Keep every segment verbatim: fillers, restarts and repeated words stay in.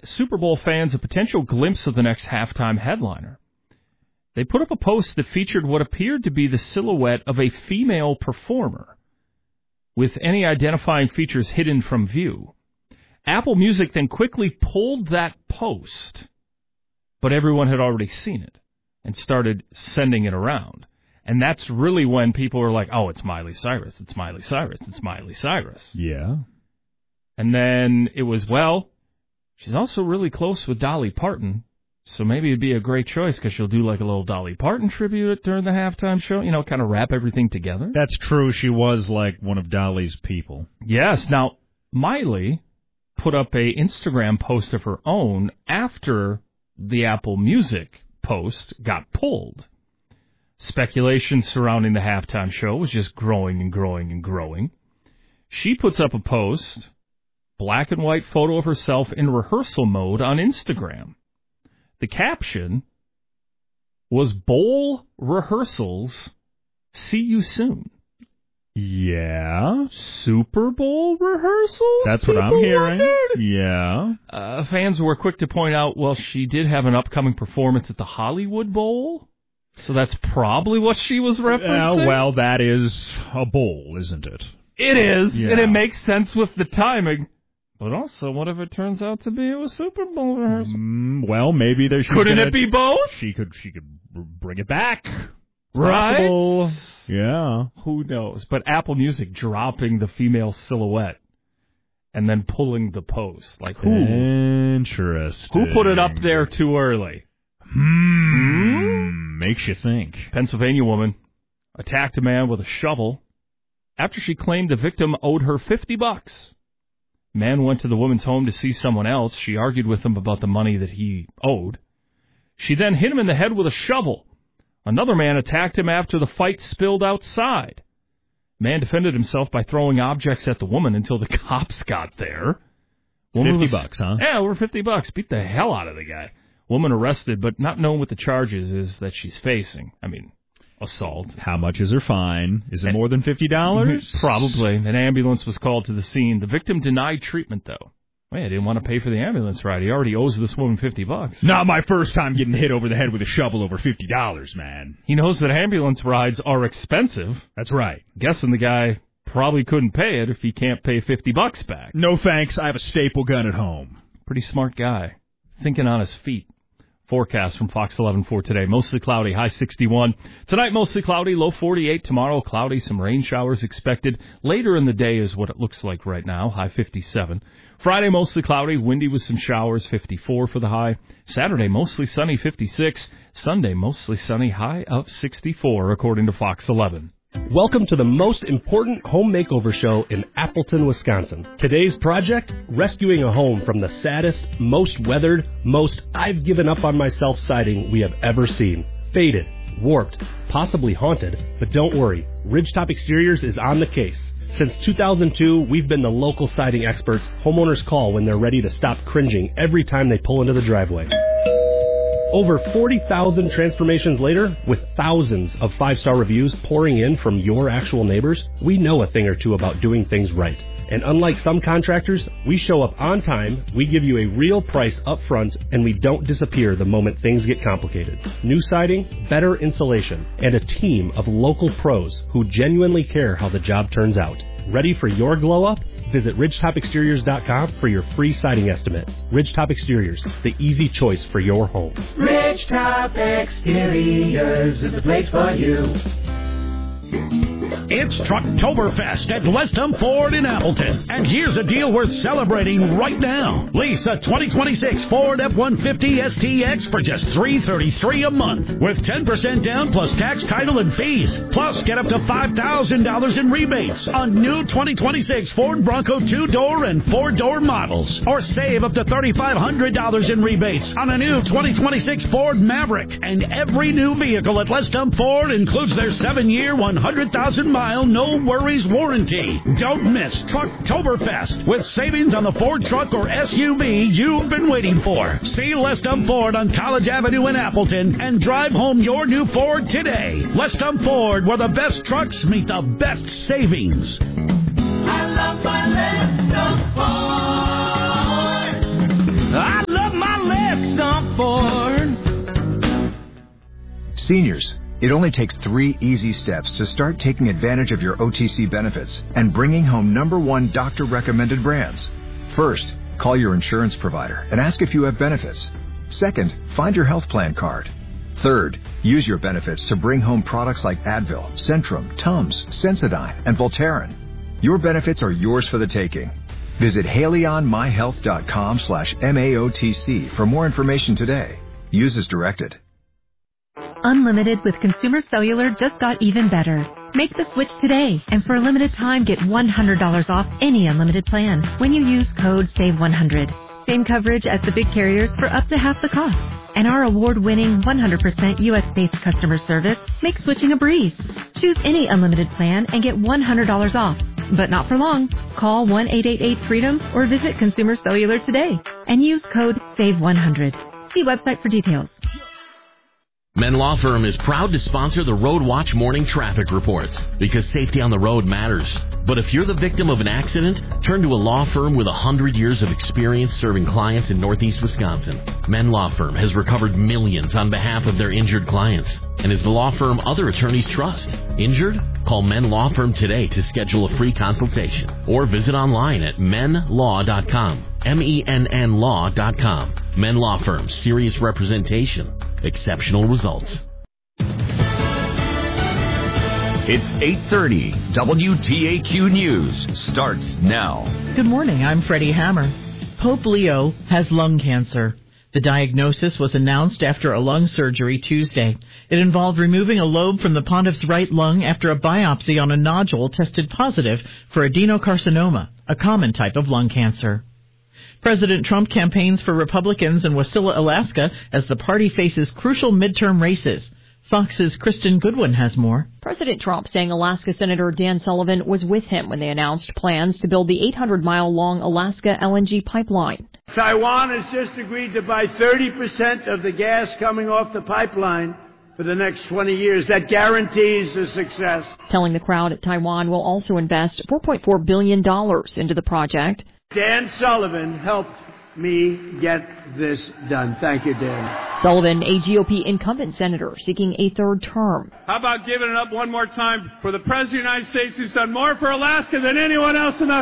Super Bowl fans a potential glimpse of the next halftime headliner. They put up a post that featured what appeared to be the silhouette of a female performer, with any identifying features hidden from view. Apple Music then quickly pulled that post, but everyone had already seen it and started sending it around. And that's really when people were like, oh, it's Miley Cyrus, it's Miley Cyrus, it's Miley Cyrus. Yeah. And then it was, well, she's also really close with Dolly Parton, so maybe it'd be a great choice because she'll do like a little Dolly Parton tribute during the halftime show, you know, kind of wrap everything together. That's true. She was like one of Dolly's people. Yes. Now, Miley put up a Instagram post of her own after the Apple Music post got pulled. Speculation surrounding the halftime show was just growing and growing and growing. She puts up a post, black and white photo of herself in rehearsal mode on Instagram. The caption was bowl rehearsals, see you soon. Yeah. Super Bowl rehearsals? That's what I'm hearing. Wondered? Yeah. Uh, fans were quick to point out, well, she did have an upcoming performance at the Hollywood Bowl, so that's probably what she was referencing. Uh, well, that is a bowl, isn't it? It is, yeah. And it makes sense with the timing. But also, what if it turns out to be a Super Bowl rehearsal? Mm, well, maybe there's. Couldn't it be both? She could. She could bring it back. It's right? possible. Yeah. Who knows? But Apple Music dropping the female silhouette and then pulling the post. Like who? Interesting. Who put it up there too early? Hmm. hmm? Makes you think. Pennsylvania woman attacked a man with a shovel after she claimed the victim owed her fifty bucks. Man went to the woman's home to see someone else. She argued with him about the money that he owed. She then hit him in the head with a shovel. Another man attacked him after the fight spilled outside. Man defended himself by throwing objects at the woman until the cops got there. Woman fifty was, bucks, huh? Yeah, over fifty bucks. Beat the hell out of the guy. Woman arrested, but not known what the charges is that she's facing. I mean, assault. How much is her fine? Is it more than fifty dollars? Probably. An ambulance was called to the scene. The victim denied treatment, though. Well, he didn't want to pay for the ambulance ride. He already owes this woman fifty bucks. Not my first time getting hit over the head with a shovel over fifty dollars, man. He knows that ambulance rides are expensive. That's right. Guessing the guy probably couldn't pay it if he can't pay fifty bucks back. No thanks. I have a staple gun at home. Pretty smart guy. Thinking on his feet. Forecast from Fox eleven for today. Mostly cloudy, high sixty-one. Tonight, mostly cloudy, low forty-eight. Tomorrow, cloudy, some rain showers expected. Later in the day is what it looks like right now, high fifty-seven. Friday, mostly cloudy, windy with some showers, fifty-four for the high. Saturday, mostly sunny, fifty-six. Sunday, mostly sunny, high of sixty-four, according to Fox eleven. Welcome to the most important home makeover show in Appleton, Wisconsin. Today's project, rescuing a home from the saddest, most weathered, most I've given up on myself siding we have ever seen. Faded, warped, possibly haunted, but don't worry, Ridgetop Exteriors is on the case. Since two thousand two, we've been the local siding experts homeowners call when they're ready to stop cringing every time they pull into the driveway. Over forty thousand transformations later, with thousands of five-star reviews pouring in from your actual neighbors, we know a thing or two about doing things right. And unlike some contractors, we show up on time, we give you a real price up front, and we don't disappear the moment things get complicated. New siding, better insulation, and a team of local pros who genuinely care how the job turns out. Ready for your glow-up? Visit ridgetop exteriors dot com for your free siding estimate. Ridgetop Exteriors, the easy choice for your home. Ridgetop Exteriors is the place for you. It's Trucktoberfest at Westham Ford in Appleton. And here's a deal worth celebrating right now. Lease a twenty twenty-six Ford F one fifty S T X for just three hundred thirty-three dollars a month with ten percent down plus tax, title, and fees. Plus, get up to five thousand dollars in rebates on new twenty twenty-six Ford Bronco two-door and four-door models. Or save up to three thousand five hundred dollars in rebates on a new twenty twenty-six Ford Maverick. And every new vehicle at Westham Ford includes their seven-year, one hundred thousand mile, no worries warranty. Don't miss Trucktoberfest with savings on the Ford truck or S U V you've been waiting for. See Westham Ford on College Avenue in Appleton and drive home your new Ford today. Westham Ford, where the best trucks meet the best savings. I love my Westham Ford. I love Seniors, it only takes three easy steps to start taking advantage of your O T C benefits and bringing home number one doctor-recommended brands. First, call your insurance provider and ask if you have benefits. Second, find your health plan card. Third, use your benefits to bring home products like Advil, Centrum, Tums, Sensodyne, and Voltaren. Your benefits are yours for the taking. Visit HaleyOnMyHealth.com slash M A O T C for more information today. Use as directed. Unlimited with Consumer Cellular just got even better. Make the switch today, and for a limited time, get one hundred dollars off any unlimited plan when you use code save one hundred. Same coverage as the big carriers for up to half the cost. And our award-winning one hundred percent U S-based customer service makes switching a breeze. Choose any unlimited plan and get one hundred dollars off. But not for long. Call one eight eight eight FREEDOM or visit Consumer Cellular today and use code save one hundred. See website for details. Men Law Firm is proud to sponsor the Road Watch Morning Traffic Reports because safety on the road matters. But if you're the victim of an accident, turn to a law firm with one hundred years of experience serving clients in Northeast Wisconsin. Men Law Firm has recovered millions on behalf of their injured clients and is the law firm other attorneys trust. Injured? Call Men Law Firm today to schedule a free consultation or visit online at men law dot com. M E N N law dot com. Men Law Firm, serious representation, exceptional results. It's eight thirty. W T A Q News starts now. Good morning. I'm Freddie Hammer. Pope Leo has lung cancer. The diagnosis was announced after a lung surgery Tuesday. It involved removing a lobe from the pontiff's right lung after a biopsy on a nodule tested positive for adenocarcinoma, a common type of lung cancer. President Trump campaigns for Republicans in Wasilla, Alaska, as the party faces crucial midterm races. Fox's Kristen Goodwin has more. President Trump saying Alaska Senator Dan Sullivan was with him when they announced plans to build the eight hundred mile long Alaska L N G pipeline. Taiwan has just agreed to buy thirty percent of the gas coming off the pipeline for the next twenty years. That guarantees a success. Telling the crowd at Taiwan will also invest four point four billion dollars into the project. Dan Sullivan helped me get this done. Thank you, Dan. Sullivan, a G O P incumbent senator seeking a third term. How about giving it up one more time for the President of the United States who's done more for Alaska than anyone else in the...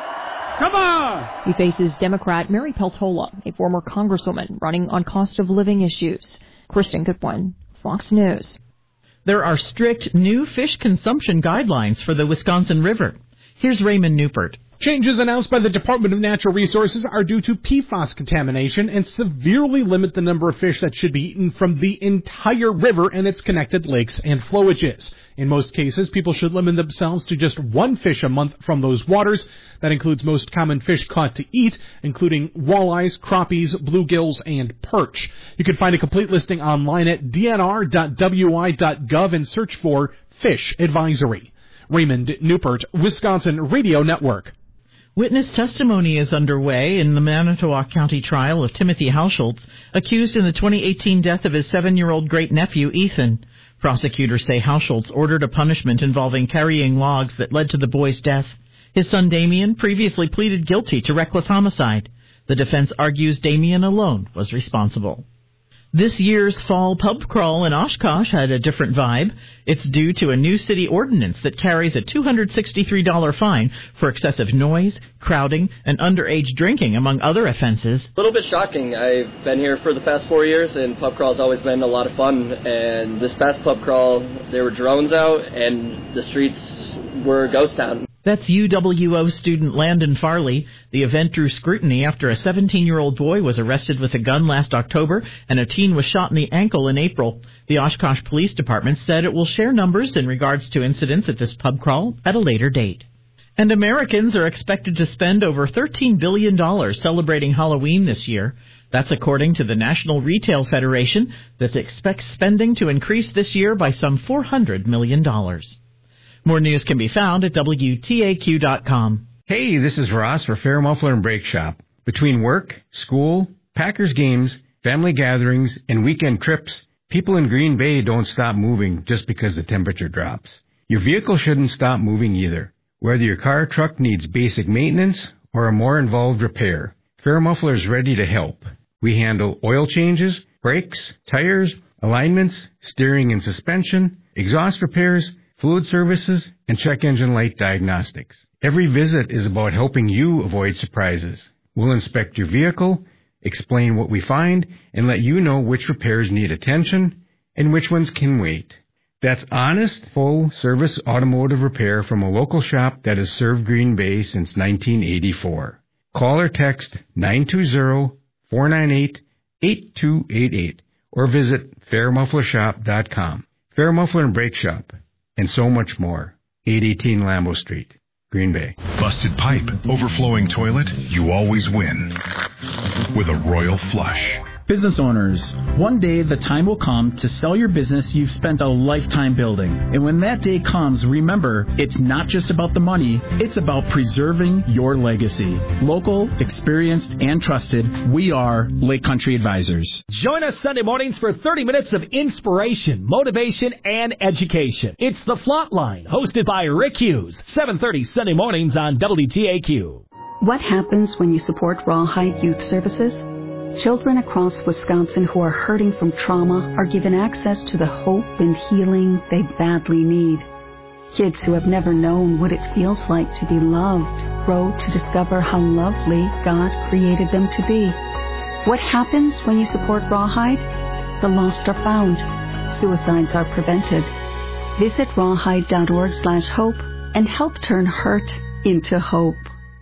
Come on! He faces Democrat Mary Peltola, a former congresswoman running on cost of living issues. Kristen Goodwin, Fox News. There are strict new fish consumption guidelines for the Wisconsin River. Here's Raymond Newport. Changes announced by the Department of Natural Resources are due to P FAS contamination and severely limit the number of fish that should be eaten from the entire river and its connected lakes and flowages. In most cases, people should limit themselves to just one fish a month from those waters. That includes most common fish caught to eat, including walleyes, crappies, bluegills, and perch. You can find a complete listing online at d n r dot w i dot gov and search for Fish Advisory. Raymond Newport, Wisconsin Radio Network. Witness testimony is underway in the Manitowoc County trial of Timothy Hauschultz, accused in the twenty eighteen death of his seven-year-old great-nephew, Ethan. Prosecutors say Hauschultz ordered a punishment involving carrying logs that led to the boy's death. His son Damien previously pleaded guilty to reckless homicide. The defense argues Damien alone was responsible. This year's fall pub crawl in Oshkosh had a different vibe. It's due to a new city ordinance that carries a two hundred sixty-three dollars fine for excessive noise, crowding, and underage drinking, among other offenses. A little bit shocking. I've been here for the past four years, and pub crawl's always been a lot of fun. And this past pub crawl, there were drones out, and the streets were a ghost town. That's U W O student Landon Farley. The event drew scrutiny after a seventeen-year-old boy was arrested with a gun last October and a teen was shot in the ankle in April. The Oshkosh Police Department said it will share numbers in regards to incidents at this pub crawl at a later date. And Americans are expected to spend over thirteen billion dollars celebrating Halloween this year. That's according to the National Retail Federation, that expects spending to increase this year by some four hundred million dollars. More news can be found at W T A Q dot com. Hey, this is Ross for Fair Muffler and Brake Shop. Between work, school, Packers games, family gatherings, and weekend trips, people in Green Bay don't stop moving just because the temperature drops. Your vehicle shouldn't stop moving either. Whether your car or truck needs basic maintenance or a more involved repair, Fair Muffler is ready to help. We handle oil changes, brakes, tires, alignments, steering and suspension, exhaust repairs, fluid services, and check engine light diagnostics. Every visit is about helping you avoid surprises. We'll inspect your vehicle, explain what we find, and let you know which repairs need attention and which ones can wait. That's honest, full-service automotive repair from a local shop that has served Green Bay since nineteen eighty-four. Call or text nine two zero, four nine eight, eight two eight eight or visit fair muffler shop dot com. Fair Muffler and Brake Shop, and so much more. eight eighteen Lambeau Street, Green Bay. Busted pipe, overflowing toilet, you always win with a Royal Flush. Business owners, one day the time will come to sell your business you've spent a lifetime building. And when that day comes, remember, it's not just about the money, it's about preserving your legacy. Local, experienced, and trusted, we are Lake Country Advisors. Join us Sunday mornings for thirty minutes of inspiration, motivation, and education. It's The Flot Line, hosted by Rick Hughes, seven thirty Sunday mornings on W T A Q. What happens when you support Rawhide Youth Services? Children across Wisconsin who are hurting from trauma are given access to the hope and healing they badly need. Kids who have never known what it feels like to be loved grow to discover how lovely God created them to be. What happens when you support Rawhide? The lost are found. Suicides are prevented. Visit rawhide.org slash hope and help turn hurt into hope.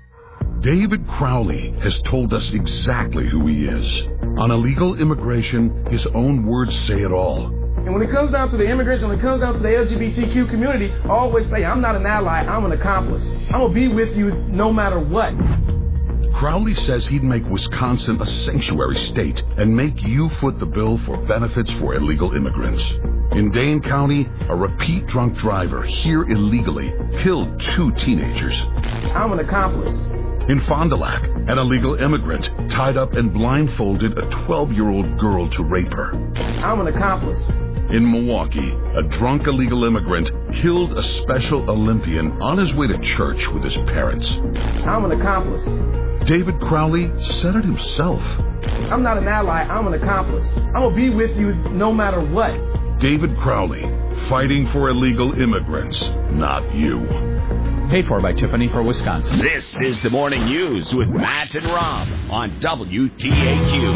David Crowley has told us exactly who he is. On illegal immigration, his own words say it all. And when it comes down to the immigrants, when it comes down to the L G B T Q community, I always say, I'm not an ally, I'm an accomplice. I'm going to be with you no matter what. Crowley says he'd make Wisconsin a sanctuary state and make you foot the bill for benefits for illegal immigrants. In Dane County, a repeat drunk driver here illegally killed two teenagers. I'm an accomplice. In Fond du Lac, an illegal immigrant tied up and blindfolded a twelve-year-old girl to rape her. I'm an accomplice. In Milwaukee, a drunk illegal immigrant killed a Special Olympian on his way to church with his parents. I'm an accomplice. David Crowley said it himself. I'm not an ally, I'm an accomplice. I'm going to be with you no matter what. David Crowley, fighting for illegal immigrants, not you. Paid for by Tiffany for Wisconsin. This is the Morning News with Matt and Rob on W T A Q.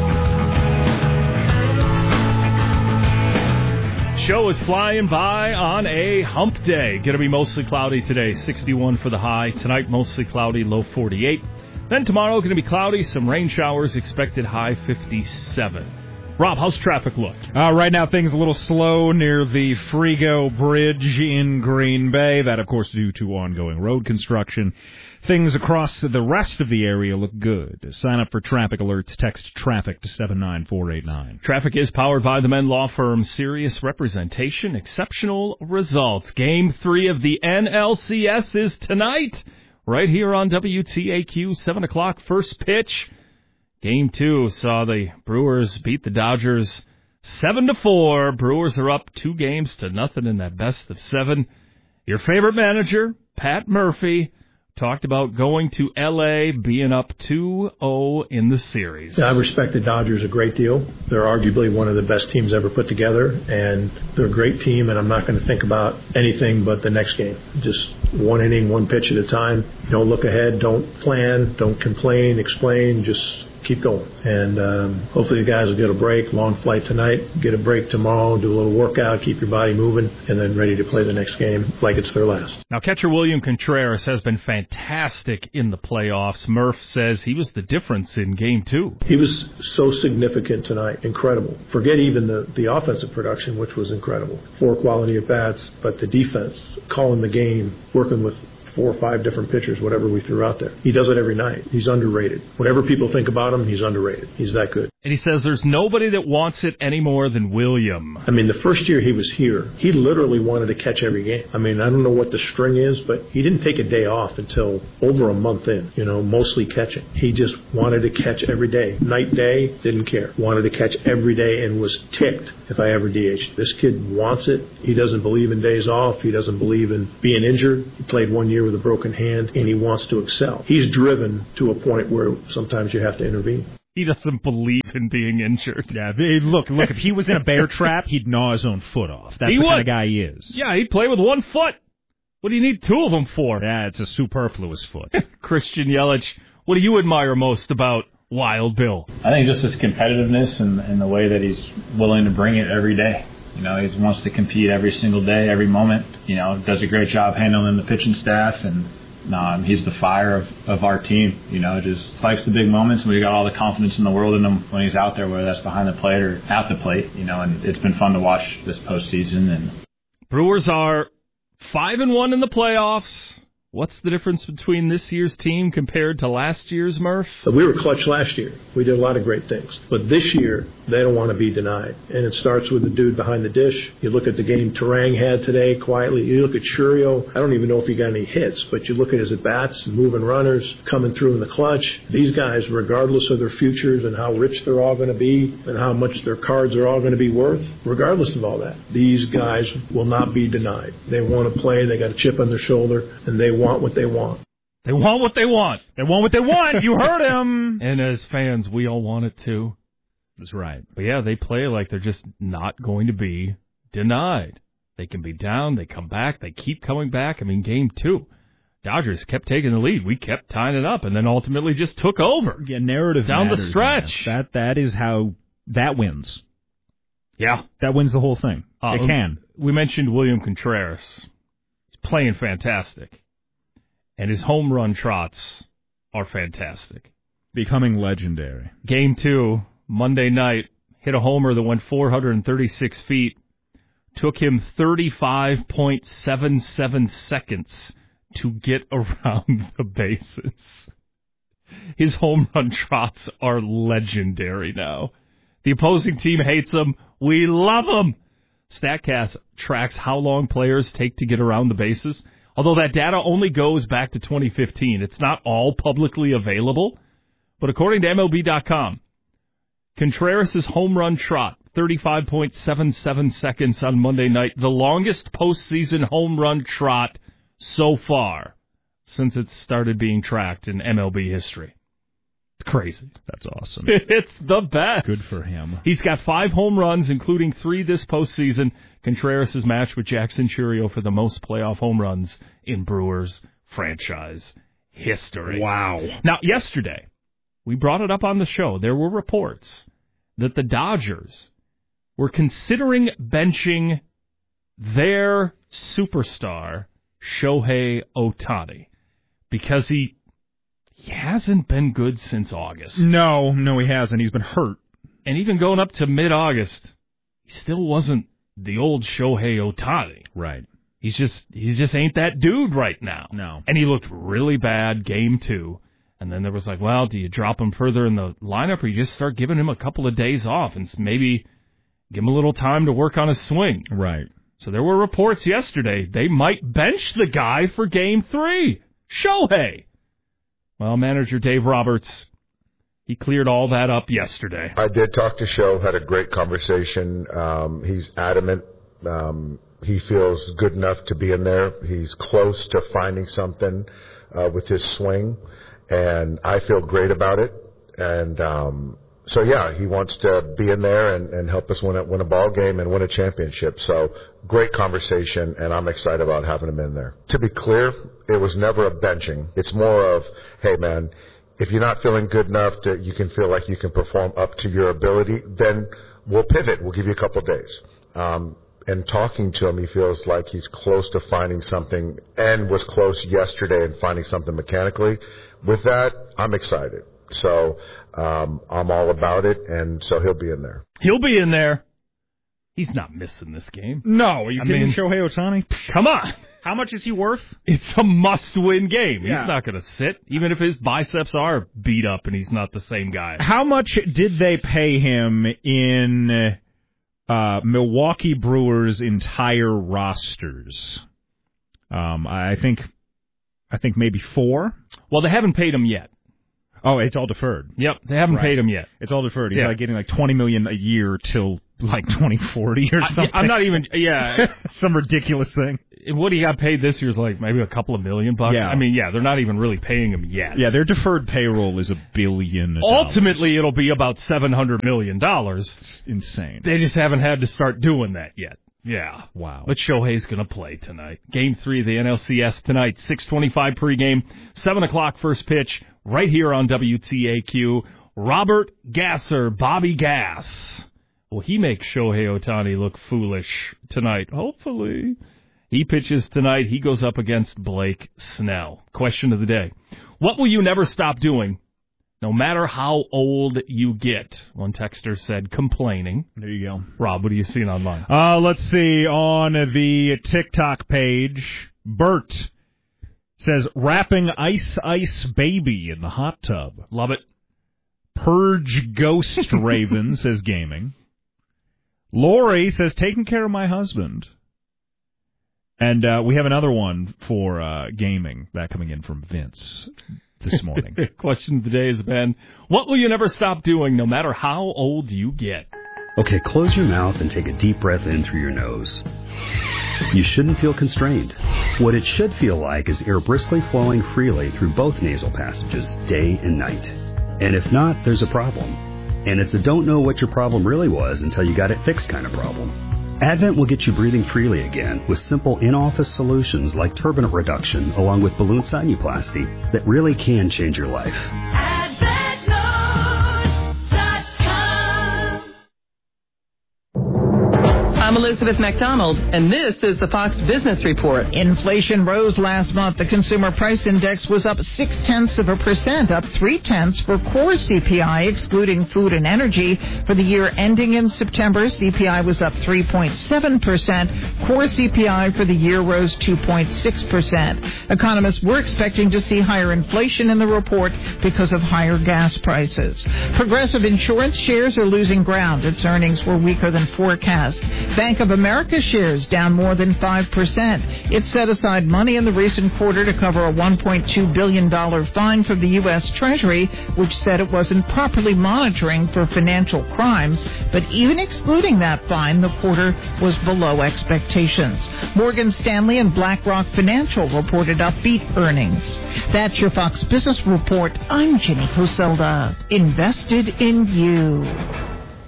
Show is flying by on a hump day. Going to be mostly cloudy today, sixty-one for the high. Tonight, mostly cloudy, low forty-eight. Then tomorrow, going to be cloudy, some rain showers expected, high fifty-seven. Rob, how's traffic look? Uh, right now, things a little slow near the Frigo Bridge in Green Bay. That, of course, due to ongoing road construction. Things across the rest of the area look good. Sign up for traffic alerts. Text traffic to seven nine four eight nine. Traffic is powered by the Men Law Firm. Serious representation, exceptional results. Game three of the N L C S is tonight, right here on W T A Q, seven o'clock, first pitch. Game two saw the Brewers beat the Dodgers seven to four. Brewers are up two games to nothing in that best of seven. Your favorite manager, Pat Murphy, talked about going to L A, being up two oh in the series. I respect the Dodgers a great deal. They're arguably one of the best teams ever put together, and they're a great team, and I'm not going to think about anything but the next game. Just one inning, one pitch at a time. Don't look ahead. Don't plan. Don't complain, explain. Just keep going. And um, hopefully the guys will get a break, long flight tonight, get a break tomorrow, do a little workout, keep your body moving, and then ready to play the next game like it's their last. Now, catcher William Contreras has been fantastic in the playoffs. Murph says he was the difference in game two. He was so significant tonight. Incredible. Forget even the, the offensive production, which was incredible. Four quality at-bats, but the defense, calling the game, working with four or five different pitchers, whatever we threw out there. He does it every night. He's underrated. Whatever people think about him, he's underrated. He's that good. And he says there's nobody that wants it any more than William. I mean, the first year he was here, he literally wanted to catch every game. I mean, I don't know what the string is, but he didn't take a day off until over a month in, you know, mostly catching. He just wanted to catch every day. Night, day, didn't care. Wanted to catch every day and was ticked if I ever D H'd. This kid wants it. He doesn't believe in days off. He doesn't believe in being injured. He played one year with a broken hand, and he wants to excel. He's driven to a point where sometimes you have to intervene. He doesn't believe in being injured. Yeah, look, look. If he was in a bear trap, he'd gnaw his own foot off. That's he the would. kind of guy he is. Yeah, he'd play with one foot. What do you need two of them for? Yeah, it's a superfluous foot. Christian Yelich, what do you admire most about Wild Bill? I think just his competitiveness and, and the way that he's willing to bring it every day. You know, he wants to compete every single day, every moment. You know, does a great job handling the pitching staff, and um, he's the fire of, of our team. You know, just likes the big moments, and we got all the confidence in the world in him when he's out there, whether that's behind the plate or at the plate. You know, and it's been fun to watch this postseason. And Brewers are five and one in the playoffs. What's the difference between this year's team compared to last year's, Murph? We were clutch last year. We did a lot of great things. But this year, they don't want to be denied. And it starts with the dude behind the dish. You look at the game Terang had today quietly. You look at Churio. I don't even know if he got any hits, but you look at his at-bats, moving runners, coming through in the clutch. These guys, regardless of their futures and how rich they're all going to be and how much their cards are all going to be worth, regardless of all that, these guys will not be denied. They want to play. They got a chip on their shoulder, and they want want what they want. They want what they want. They want what they want. You heard him. And as fans, we all want it too. That's right. But yeah, they play like they're just not going to be denied. They can be down. They come back. They keep coming back. I mean, game two, Dodgers kept taking the lead. We kept tying it up and then ultimately just took over. Yeah, narrative down matters, the stretch. Man. That That is how that wins. Yeah. That wins the whole thing. Uh, it can. We mentioned William Contreras. He's playing fantastic. And his home run trots are fantastic. Becoming legendary. Game two, Monday night, hit a homer that went four hundred thirty-six feet. Took him thirty-five point seven seven seconds to get around the bases. His home run trots are legendary now. The opposing team hates them. We love them. StatCast tracks how long players take to get around the bases. Although that data only goes back to twenty fifteen. It's not all publicly available. But according to M L B dot com, Contreras' home run trot, thirty-five point seven seven seconds on Monday night, the longest postseason home run trot so far since it started being tracked in M L B history. It's crazy. That's awesome. It's the best. Good for him. He's got five home runs, including three this postseason. Contreras' matched with Jackson Churio for the most playoff home runs in Brewers franchise history. Wow. Now, yesterday, we brought it up on the show. There were reports that the Dodgers were considering benching their superstar, Shohei Ohtani, because he he hasn't been good since August. No, no, he hasn't. He's been hurt. And even going up to mid-August, he still wasn't the old Shohei Ohtani. Right. He's just he just ain't that dude right now. No. And he looked really bad game two. And then there was like, well, do you drop him further in the lineup or you just start giving him a couple of days off and maybe give him a little time to work on his swing? Right. So there were reports yesterday they might bench the guy for game three. Shohei. Well, manager Dave Roberts, he cleared all that up yesterday. I did talk to Sho, had a great conversation. Um, he's adamant. Um, he feels good enough to be in there. He's close to finding something uh, with his swing, and I feel great about it. And um, so, yeah, he wants to be in there and, and help us win a, win a ball game and win a championship. So great conversation, and I'm excited about having him in there. To be clear, it was never a benching. It's more of, hey, man, if you're not feeling good enough that you can feel like you can perform up to your ability, then we'll pivot. We'll give you a couple of days. Um, and talking to him, he feels like he's close to finding something and was close yesterday in finding something mechanically. With that, I'm excited. So um, I'm all about it, and so he'll be in there. He'll be in there. He's not missing this game. No, are you I kidding mean, me, Shohei Ohtani? Come on. How much is he worth? It's a must-win game. Yeah. He's not going to sit, even if his biceps are beat up and he's not the same guy. How much did they pay him in uh, Milwaukee Brewers' entire rosters? Um, I think, I think maybe four. Well, they haven't paid him yet. Oh, it's all deferred. Yep, they haven't right. paid him yet. It's all deferred. He's yeah. like getting like twenty million dollars a year till like twenty forty or something. I, I'm not even. Yeah, some ridiculous thing. what he got paid this year is like maybe a couple of million bucks. Yeah. I mean, yeah, they're not even really paying him yet. Yeah, their deferred payroll is a billion. Ultimately, dollars. It'll be about seven hundred million dollars. It's insane. They just haven't had to start doing that yet. Yeah. Wow. But Shohei's going to play tonight. Game three of the N L C S tonight, six twenty-five pregame, seven o'clock first pitch, right here on W T A Q. Robert Gasser, Bobby Gass. Will he make Shohei Ohtani look foolish tonight? Hopefully. He pitches tonight. He goes up against Blake Snell. Question of the day. What will you never stop doing, no matter how old you get? One texter said complaining. There you go. Rob, what are you seeing online? Uh, let's see. On the TikTok page, Bert says, wrapping Ice Ice Baby in the hot tub. Love it. Purge Ghost Raven says gaming. Lori says taking care of my husband. And uh, we have another one for uh, gaming, that coming in from Vince this morning. Question of the day has been, what will you never stop doing no matter how old you get? Okay, close your mouth and take a deep breath in through your nose. You shouldn't feel constrained. What it should feel like is air briskly flowing freely through both nasal passages, day and night. And if not, there's a problem. And it's a don't know what your problem really was until you got it fixed kind of problem. Advent will get you breathing freely again with simple in-office solutions like turbinate reduction along with balloon sinuplasty that really can change your life. Advent Note dot com. I'm Elizabeth McDonald, and this is the Fox Business Report. Inflation rose last month. The Consumer Price Index was up six-tenths of a percent, up three-tenths for core C P I, excluding food and energy. For the year ending in September, C P I was up three point seven percent. Core C P I for the year rose two point six percent. Economists were expecting to see higher inflation in the report because of higher gas prices. Progressive Insurance shares are losing ground. Its earnings were weaker than forecast. Bank of America shares down more than five percent. It set aside money in the recent quarter to cover a one point two billion dollars fine from the U S Treasury, which said it wasn't properly monitoring for financial crimes. But even excluding that fine, the quarter was below expectations. Morgan Stanley and BlackRock Financial reported upbeat earnings. That's your Fox Business Report. I'm Jenny Poselda. Invested in you.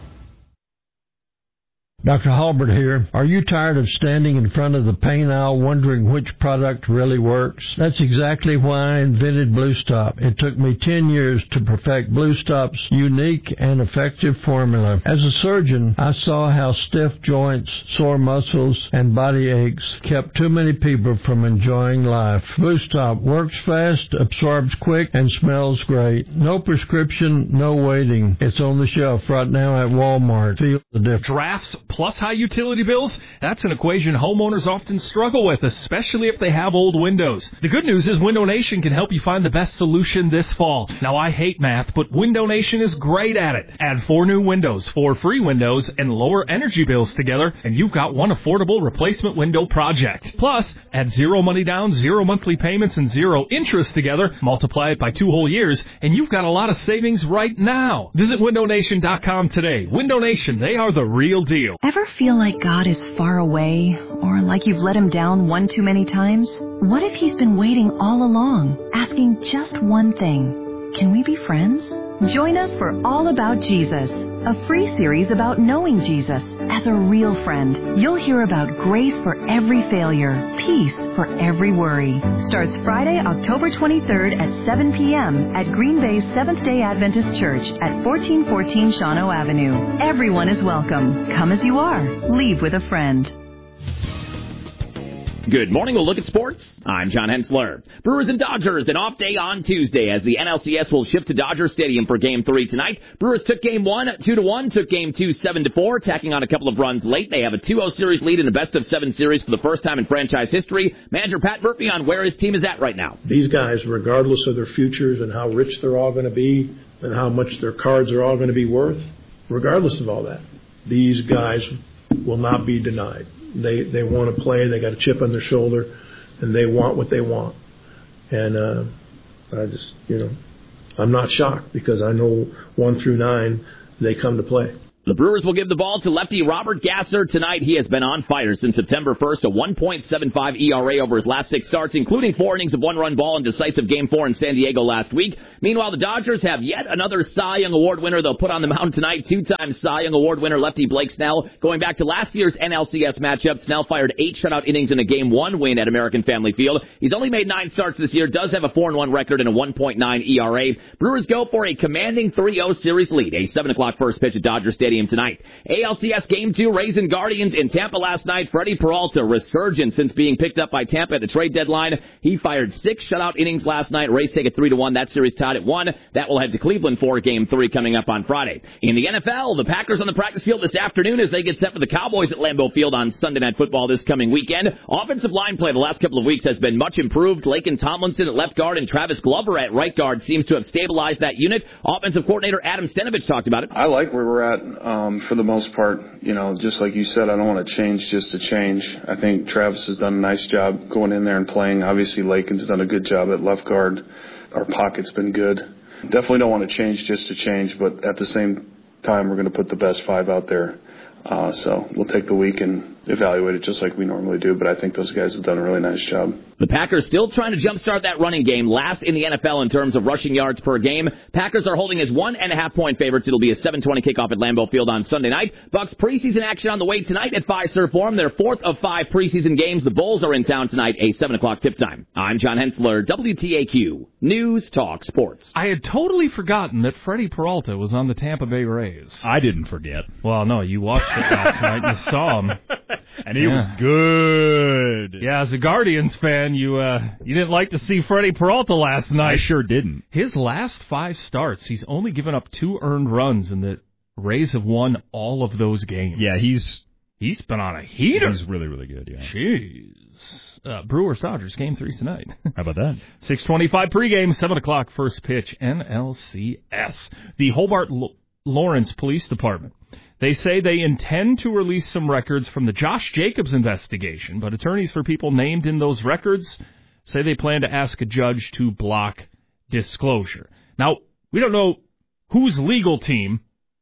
Doctor Halbert here. Are you tired of standing in front of the paint aisle wondering which product really works? That's exactly why I invented Blue Stop. It took me ten years to perfect Blue Stop's unique and effective formula. As a surgeon, I saw how stiff joints, sore muscles, and body aches kept too many people from enjoying life. Blue Stop works fast, absorbs quick, and smells great. No prescription, no waiting. It's on the shelf right now at Walmart. Feel the difference. Drafts plus high utility bills? That's an equation homeowners often struggle with, especially if they have old windows. The good news is Window Nation can help you find the best solution this fall. Now, I hate math, but Window Nation is great at it. Add four new windows, four free windows, and lower energy bills together, and you've got one affordable replacement window project. Plus, add zero money down, zero monthly payments, and zero interest together, multiply it by two whole years, and you've got a lot of savings right now. Visit window nation dot com today. Window Nation, they are the real deal. Ever feel like God is far away, or like you've let him down one too many times? What if he's been waiting all along, asking just one thing? Can we be friends? Join us for All About Jesus, a free series about knowing Jesus as a real friend. You'll hear about grace for every failure, peace for every worry. Starts Friday, October twenty-third at seven p.m. at Green Bay's Seventh-day Adventist Church at fourteen fourteen Shawano Avenue. Everyone is welcome. Come as you are. Leave with a friend. Good morning. We'll look at sports. I'm John Hensler. Brewers and Dodgers, an off day on Tuesday as the N L C S will shift to Dodger Stadium for Game three tonight. Brewers took Game one two to one, took Game two seven to four, tacking on a couple of runs late. They have a two oh series lead in a best of seven series for the first time in franchise history. Manager Pat Murphy on where his team is at right now. These guys, regardless of their futures and how rich they're all going to be and how much their cards are all going to be worth, regardless of all that, these guys will not be denied. They they want to play. They got a chip on their shoulder, and they want what they want. And uh, I just, you know, I'm not shocked because I know one through nine, they come to play. The Brewers will give the ball to lefty Robert Gasser tonight. He has been on fire since September first, a one point seven five E R A over his last six starts, including four innings of one-run ball in decisive Game four in San Diego last week. Meanwhile, the Dodgers have yet another Cy Young Award winner they'll put on the mound tonight. Two-time Cy Young Award winner lefty Blake Snell. Going back to last year's N L C S matchup, Snell fired eight shutout innings in a Game one win at American Family Field. He's only made nine starts this year, does have a four and one record and a one point nine E R A. Brewers go for a commanding three oh series lead. A seven o'clock first pitch at Dodger Stadium tonight. A L C S Game two, Rays and Guardians in Tampa last night. Freddie Peralta, resurgent since being picked up by Tampa at the trade deadline. He fired six shutout innings last night. Rays take it three to one. That series tied at one. That will head to Cleveland for Game three coming up on Friday. In the N F L, the Packers on the practice field this afternoon as they get set for the Cowboys at Lambeau Field on Sunday Night Football this coming weekend. Offensive line play the last couple of weeks has been much improved. Laken Tomlinson at left guard and Travis Glover at right guard seems to have stabilized that unit. Offensive coordinator Adam Stenavich talked about it. I like where we're at um, for the most part. You know, just like you said, I don't want to change just to change. I think Travis has done a nice job going in there and playing. Obviously, Laken's done a good job at left guard. Our pocket's been good. Definitely don't want to change just to change, but at the same time, we're going to put the best five out there. Uh, so we'll take the week and evaluate it just like we normally do, but I think those guys have done a really nice job. The Packers still trying to jumpstart that running game, last in the N F L in terms of rushing yards per game. Packers are holding as one and a half point favorites. It'll be a seven twenty kickoff at Lambeau Field on Sunday night. Bucks preseason action on the way tonight at Fiserv Forum. Their fourth of five preseason games. The Bulls are in town tonight, a seven o'clock tip time. I'm John Hensler, W T A Q News Talk Sports. I had totally forgotten that Freddie Peralta was on the Tampa Bay Rays. I didn't forget. Well, no, you watched it last night and you saw him. And he yeah. was good. Yeah, as a Guardians fan, you uh, you didn't like to see Freddie Peralta last night. I sure didn't. His last five starts, he's only given up two earned runs, and the Rays have won all of those games. Yeah, he's he's been on a heater. He's really, really good, yeah. Jeez. Uh, Brewers-Dodgers, game three tonight. How about that? six twenty-five pregame, seven o'clock first pitch, N L C S. The Hobart L- Lawrence Police Department. They say they intend to release some records from the Josh Jacobs investigation, but attorneys for people named in those records say they plan to ask a judge to block disclosure. Now, we don't know whose legal team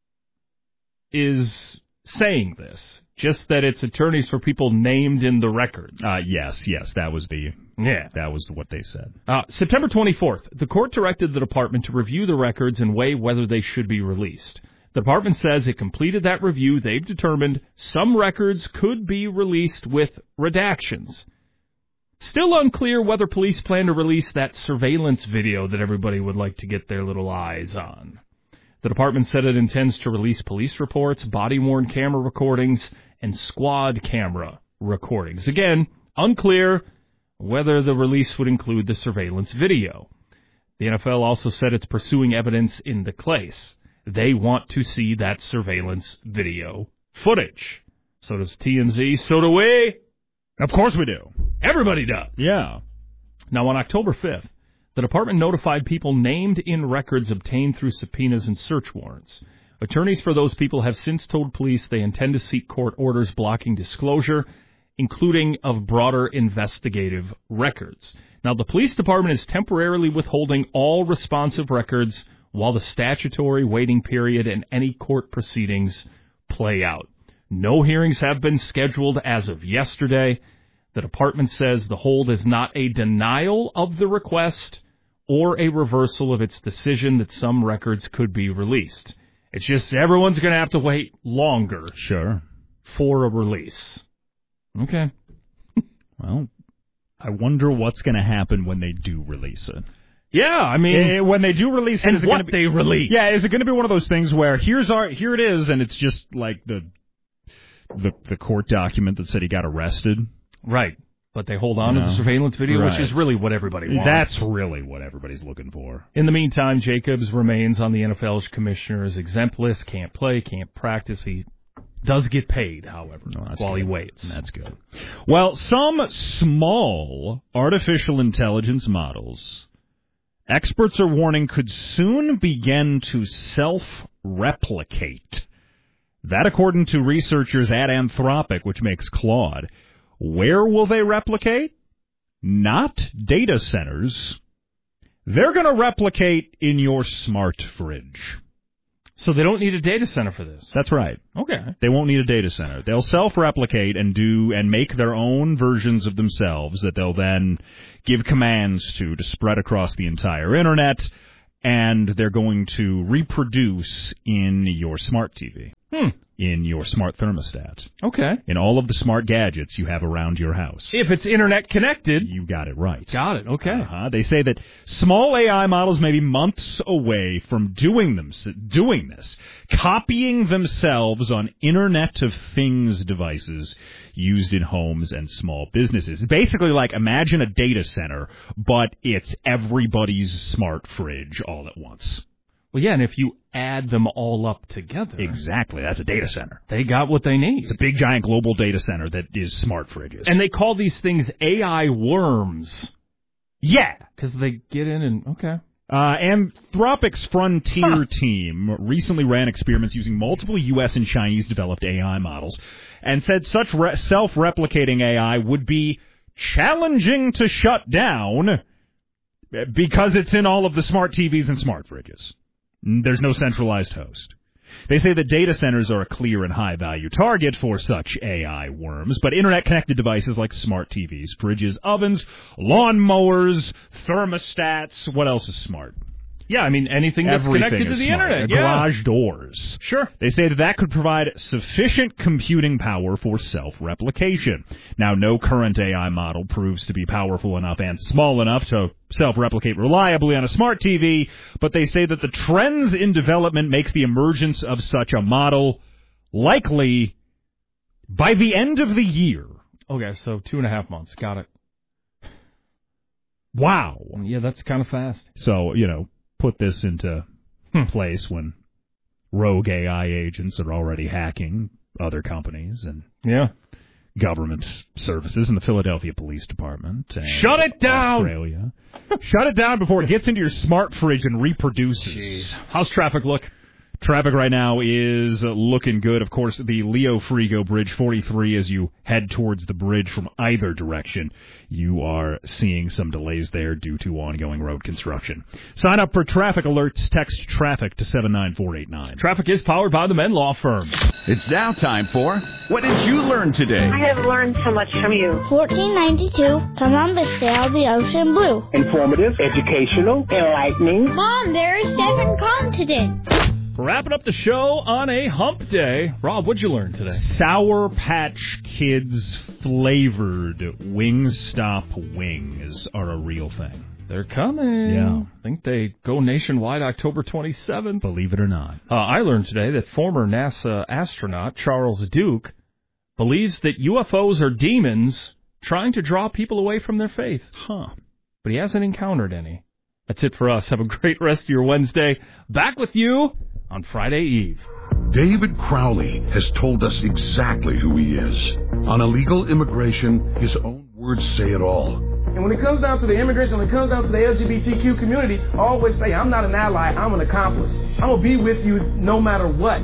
is saying this, just that it's attorneys for people named in the records. Uh, yes, yes, that was the yeah, that was what they said. Uh, September twenty-fourth, the court directed the department to review the records and weigh whether they should be released. The department says it completed that review. They've determined some records could be released with redactions. Still unclear whether police plan to release that surveillance video that everybody would like to get their little eyes on. The department said it intends to release police reports, body-worn camera recordings, and squad camera recordings. Again, unclear whether the release would include the surveillance video. The N F L also said it's pursuing evidence in the case. They want to see that surveillance video footage. So does T M Z. So do we. Of course we do. Everybody does. Yeah. Now, on October fifth, the department notified people named in records obtained through subpoenas and search warrants. Attorneys for those people have since told police they intend to seek court orders blocking disclosure, including of broader investigative records. Now, the police department is temporarily withholding all responsive records while the statutory waiting period and any court proceedings play out. No hearings have been scheduled as of yesterday. The department says the hold is not a denial of the request or a reversal of its decision that some records could be released. It's just everyone's going to have to wait longer. Sure. For a release. Okay. Well, I wonder what's going to happen when they do release it. Yeah, I mean, uh, when they do release it, and is it what gonna be, they release. Yeah, is it going to be one of those things where here's our here it is, and it's just like the the the court document that said he got arrested, right? But they hold on you to know? the surveillance video, right. which is really what everybody wants. That's really what everybody's looking for. In the meantime, Jacobs remains on the N F L's commissioner's exempt list. Can't play, can't practice. He does get paid, however, no, while good. he waits. That's good. Well, some small artificial intelligence models, experts are warning, could soon begin to self-replicate. That according to researchers at Anthropic, which makes Claude. Where will they replicate? Not data centers. They're going to replicate in your smart fridge. So they don't need a data center for this. That's right. Okay. They won't need a data center. They'll self-replicate and do and make their own versions of themselves that they'll then give commands to to spread across the entire internet, and they're going to reproduce in your smart T V. Hmm. In your smart thermostat. Okay. In all of the smart gadgets you have around your house. If it's internet connected. You got it right. Got it. Okay. Uh-huh. They say that small A I models may be months away from doing them, doing this, copying themselves on Internet of Things devices used in homes and small businesses. It's basically like imagine a data center, but it's everybody's smart fridge all at once. Well, yeah, and if you add them all up together. Exactly, that's a data center. They got what they need. It's a big, giant global data center that is smart fridges. And they call these things A I worms. Yeah. Because they get in and, okay. Uh, Anthropic's Frontier huh. team recently ran experiments using multiple U S and Chinese-developed A I models and said such re- self-replicating A I would be challenging to shut down because it's in all of the smart T Vs and smart fridges. There's no centralized host. They say that data centers are a clear and high-value target for such A I worms, but internet-connected devices like smart T Vs, fridges, ovens, lawnmowers, thermostats, what else is smart? Yeah, I mean, anything that's Everything connected to the smart. internet. Uh, Yeah. Garage doors. Sure. They say that that could provide sufficient computing power for self-replication. Now, no current A I model proves to be powerful enough and small enough to self-replicate reliably on a smart T V, but they say that the trends in development makes the emergence of such a model likely by the end of the year. Okay, so two and a half months. Got it. Wow. Yeah, that's kind of fast. So, you know, put this into place when rogue A I agents are already hacking other companies and yeah, government services and the Philadelphia Police Department. And Shut it down! Australia. Shut it down before it gets into your smart fridge and reproduces. Jeez. How's traffic look? Traffic right now is looking good. Of course, the Leo Frigo Bridge forty-three, as you head towards the bridge from either direction, you are seeing some delays there due to ongoing road construction. Sign up for traffic alerts. Text traffic to seven nine four eight nine. Traffic is powered by the Men Law Firm. It's now time for What Did You Learn Today? I have learned so much from you. fourteen ninety-two, Columbus sailed the ocean blue. Informative, educational, enlightening. Mom, there are seven continents. Wrapping up the show on a hump day. Rob, what'd you learn today? Sour Patch Kids flavored Wingstop wings are a real thing. They're coming. Yeah. I think they go nationwide October twenty-seventh. Believe it or not. Uh, I learned today that former NASA astronaut Charles Duke believes that U F Os are demons trying to draw people away from their faith. Huh. But he hasn't encountered any. That's it for us. Have a great rest of your Wednesday. Back with you on Friday Eve. David Crowley has told us exactly who he is. On illegal immigration, his own words say it all. And when it comes down to the immigration, when it comes down to the L G B T Q community, I always say, I'm not an ally, I'm an accomplice. I'm going to be with you no matter what.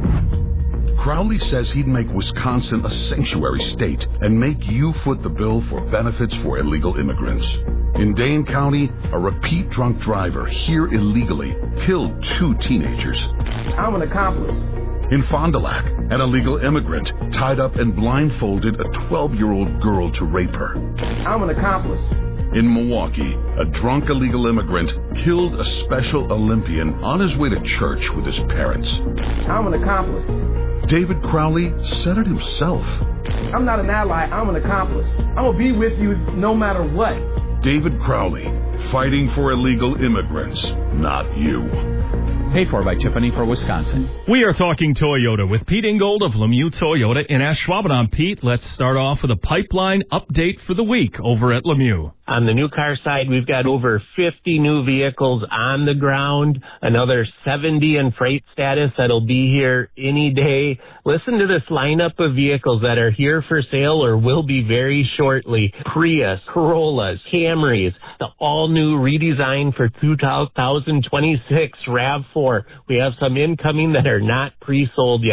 Crowley says he'd make Wisconsin a sanctuary state and make you foot the bill for benefits for illegal immigrants. In Dane County, a repeat drunk driver here illegally killed two teenagers. I'm an accomplice. In Fond du Lac, an illegal immigrant tied up and blindfolded a twelve-year-old girl to rape her. I'm an accomplice. In Milwaukee, a drunk illegal immigrant killed a Special Olympian on his way to church with his parents. I'm an accomplice. David Crowley said it himself. I'm not an ally, I'm an accomplice. I'm going to be with you no matter what. David Crowley, fighting for illegal immigrants, not you. Paid for by Tiffany for Wisconsin. We are talking Toyota with Pete Ingold of Lemieux Toyota in Ashwaubenon. Pete, let's start off with a pipeline update for the week over at Lemieux. On the new car side, we've got over fifty new vehicles on the ground, another seventy in freight status that'll be here any day. Listen to this lineup of vehicles that are here for sale or will be very shortly. Prius, Corollas, Camrys, the all-new redesign for two thousand twenty-six RAV four. We have some incoming that are not pre-sold yet.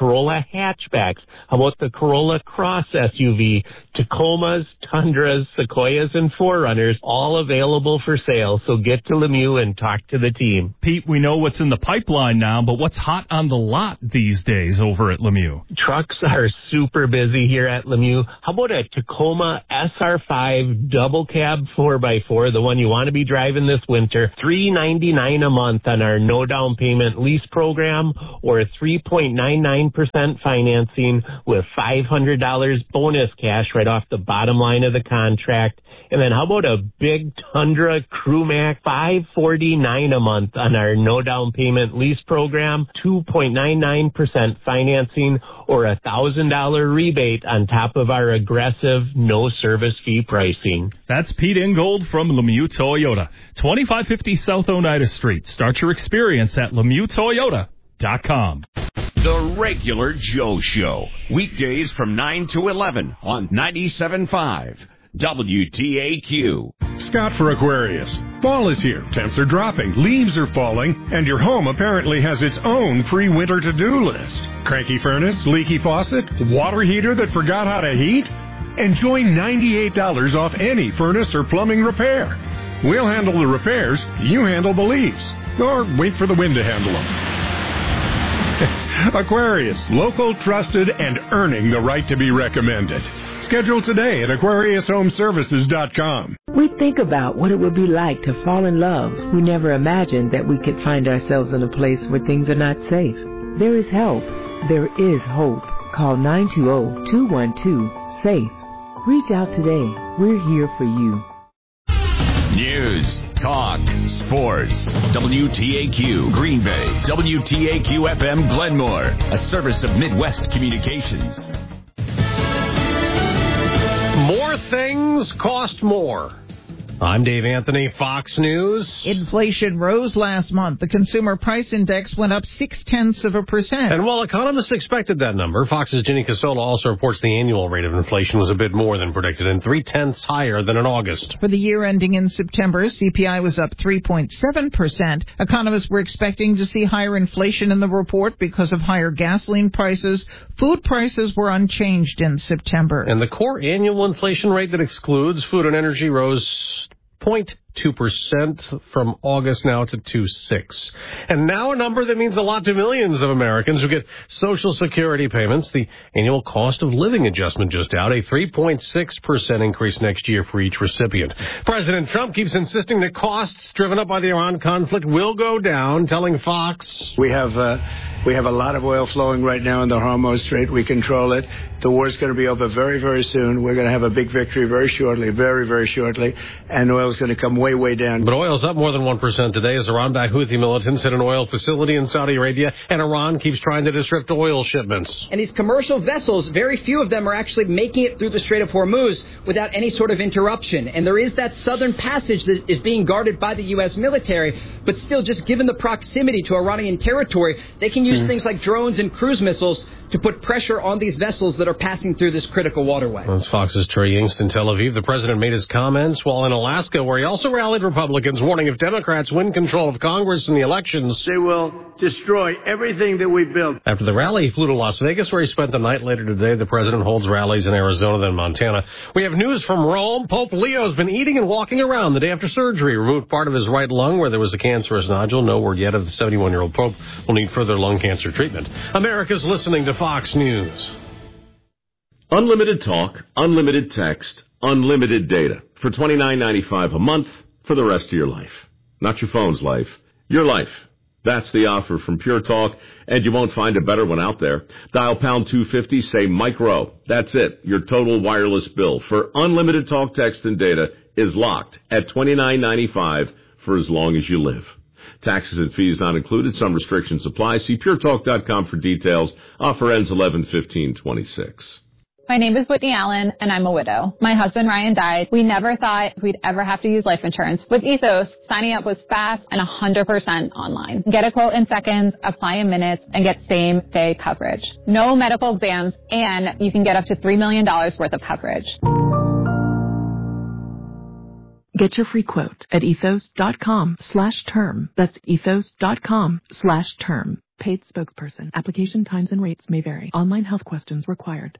Corolla hatchbacks? How about the Corolla Cross S U V? Tacomas, Tundras, Sequoias, and four runners, all available for sale. So get to Lemieux and talk to the team. Pete, we know what's in the pipeline now, but what's hot on the lot these days over at Lemieux? Trucks are super busy here at Lemieux. How about a Tacoma S R five double cab four by four, the one you want to be driving this winter, three ninety-nine a month on our no down payment lease program, or three point nine nine percent financing with five hundred dollars bonus cash right off the bottom line of the contract. And then how about a big Tundra Crew Max five forty-nine a month on our no down payment lease program, two point nine nine percent financing, or a one thousand dollars rebate on top of our aggressive no service fee pricing. That's Pete Ingold from Lemieux Toyota, twenty-five fifty South Oneida Street. Start your experience at Lemieux Toyota dot com. The Regular Joe Show, weekdays from nine to eleven on ninety-seven point five W T A Q. Scott for Aquarius. Fall is here. Temps are dropping. Leaves are falling. And your home apparently has its own pre-winter to-do list. Cranky furnace? Leaky faucet? Water heater that forgot how to heat? Enjoy ninety-eight dollars off any furnace or plumbing repair. We'll handle the repairs. You handle the leaves. Or wait for the wind to handle them. Aquarius, local, trusted, and earning the right to be recommended. Schedule today at Aquarius Home Services dot com. We think about what it would be like to fall in love. We never imagined that we could find ourselves in a place where things are not safe. There is help. There is hope. Call nine two zero, two one two, SAFE. Reach out today. We're here for you. News, talk, sports. W T A Q Green Bay. W T A Q F M Glenmore. A service of Midwest Communications. More things cost more. I'm Dave Anthony, Fox News. Inflation rose last month. The consumer price index went up six-tenths of a percent. And while economists expected that number, Fox's Ginny Casola also reports the annual rate of inflation was a bit more than predicted and three-tenths higher than in August. For the year ending in September, C P I was up three point seven percent. Economists were expecting to see higher inflation in the report because of higher gasoline prices. Food prices were unchanged in September. And the core annual inflation rate that excludes food and energy rose zero point two percent from August. Now it's at two point six. And now a number that means a lot to millions of Americans who get Social Security payments. The annual cost of living adjustment just out, a three point six percent increase next year for each recipient. President Trump keeps insisting that costs driven up by the Iran conflict will go down, telling Fox, We have uh, we have a lot of oil flowing right now in the Hormuz Strait. We control it. The war's going to be over very, very soon. We're going to have a big victory very shortly, very, very shortly. And oil's going to come way, way down. But oil's up more than one percent today as Iran-backed Houthi militants hit an oil facility in Saudi Arabia, and Iran keeps trying to disrupt oil shipments. And these commercial vessels, very few of them are actually making it through the Strait of Hormuz without any sort of interruption. And there is that southern passage that is being guarded by the U S military, but still, just given the proximity to Iranian territory, they can use mm. things like drones and cruise missiles to put pressure on these vessels that are passing through this critical waterway. That's Fox's Trey Yingst in Tel Aviv. The president made his comments while in Alaska, where he also rallied Republicans, warning if Democrats win control of Congress in the elections, they will destroy everything that we've built. After the rally, he flew to Las Vegas, where he spent the night. Later today, the president holds rallies in Arizona, then Montana. We have news from Rome. Pope Leo's been eating and walking around the day after surgery. Removed part of his right lung where there was a cancerous nodule. No word yet if the seventy-one-year-old Pope will need further lung cancer treatment. America's listening to Fox News. Unlimited talk, unlimited text, unlimited data for twenty-nine ninety-five a month for the rest of your life. Not your phone's life, your life. That's the offer from Pure Talk, and you won't find a better one out there. Dial pound two fifty, say Mike Rowe. That's it. Your total wireless bill for unlimited talk, text, and data is locked at twenty-nine ninety-five for as long as you live. Taxes and fees not included. Some restrictions apply. See pure talk dot com for details. Offer ends eleven fifteen twenty-six. My name is Whitney Allen, and I'm a widow. My husband, Ryan, died. We never thought we'd ever have to use life insurance. With Ethos, signing up was fast and one hundred percent online. Get a quote in seconds, apply in minutes, and get same-day coverage. No medical exams, and you can get up to three million dollars worth of coverage. Get your free quote at ethos dot com slash term. That's ethos dot com slash term. Paid spokesperson. Application times and rates may vary. Online health questions required.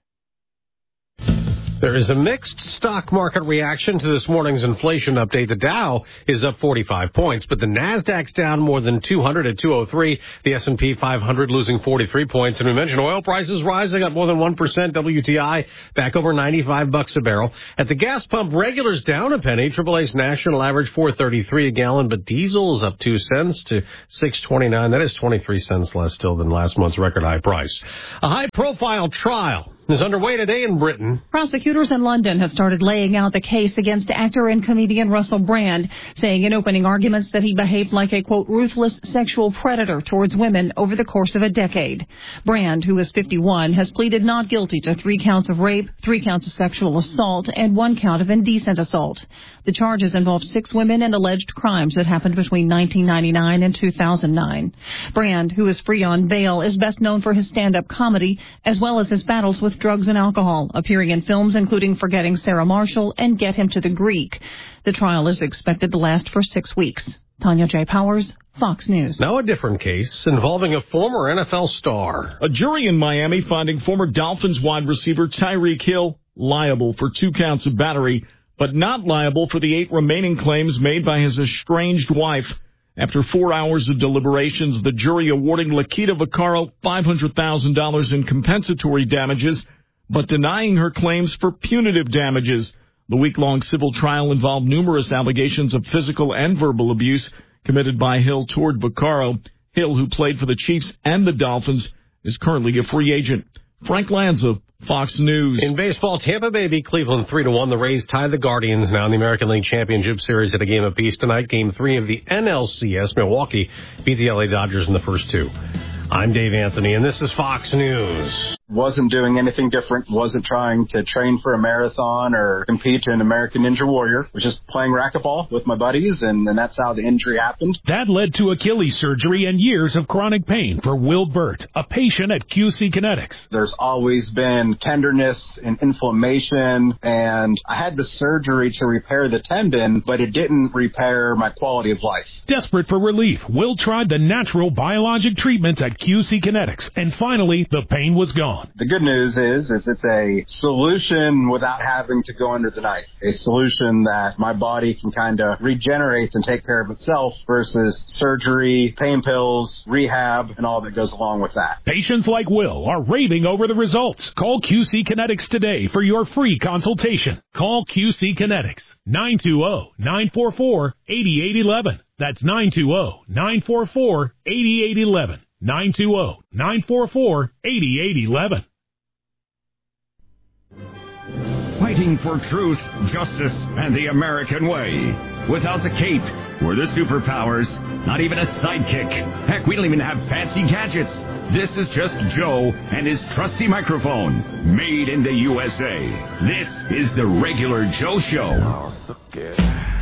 There is a mixed stock market reaction to this morning's inflation update. The Dow is up forty-five points, but the Nasdaq's down more than two hundred at two oh three. The S and P five hundred losing forty-three points. And we mentioned oil prices rising up more than one percent. W T I back over ninety-five bucks a barrel. At the gas pump, regular's down a penny. Triple A's national average four thirty-three a gallon, but diesel's up two cents to six twenty-nine. That is twenty-three cents less still than last month's record high price. A high-profile trial is underway today in Britain. Prosecutors in London have started laying out the case against actor and comedian Russell Brand, saying in opening arguments that he behaved like a, quote, ruthless sexual predator towards women over the course of a decade. Brand, who is fifty-one, has pleaded not guilty to three counts of rape, three counts of sexual assault, and one count of indecent assault. The charges involve six women and alleged crimes that happened between nineteen ninety-nine and two thousand nine. Brand, who is free on bail, is best known for his stand-up comedy, as well as his battles with drugs and alcohol, appearing in films including Forgetting Sarah Marshall and Get Him to the Greek. The trial is expected to last for six weeks. Tanya J. Powers, Fox News. Now a different case involving a former N F L star. A jury in Miami finding former Dolphins wide receiver Tyreek Hill liable for two counts of battery, but not liable for the eight remaining claims made by his estranged wife. After four hours of deliberations, the jury awarding Lakita Vaccaro five hundred thousand dollars in compensatory damages, but denying her claims for punitive damages. The week-long civil trial involved numerous allegations of physical and verbal abuse committed by Hill toward Vaccaro. Hill, who played for the Chiefs and the Dolphins, is currently a free agent. Frank Lanza, Fox News. In baseball, Tampa Bay beat Cleveland three to one. The Rays tie the Guardians now in the American League Championship Series at a game apiece tonight. Game three of the N L C S. Milwaukee beat the L A Dodgers in the first two. I'm Dave Anthony, and this is Fox News. Wasn't doing anything different, wasn't trying to train for a marathon or compete in American Ninja Warrior. Was just playing racquetball with my buddies, and, and that's how the injury happened. That led to Achilles surgery and years of chronic pain for Will Burt, a patient at Q C Kinetics. There's always been tenderness and inflammation, and I had the surgery to repair the tendon, but it didn't repair my quality of life. Desperate for relief, Will tried the natural biologic treatments at Q C Kinetics, and finally, the pain was gone. The good news is, is it's a solution without having to go under the knife. A solution that my body can kind of regenerate and take care of itself versus surgery, pain pills, rehab, and all that goes along with that. Patients like Will are raving over the results. Call Q C Kinetics today for your free consultation. Call Q C Kinetics, nine two zero, nine four four, eight eight one one. That's nine two zero, nine four four, eight eight one one. nine two zero, nine four four, eight eight one one. Fighting for truth, justice, and the American way. Without the cape or the superpowers, not even a sidekick. Heck, we don't even have fancy gadgets. This is just Joe and his trusty microphone, made in the U S A. This is the Regular Joe Show. Oh, so good.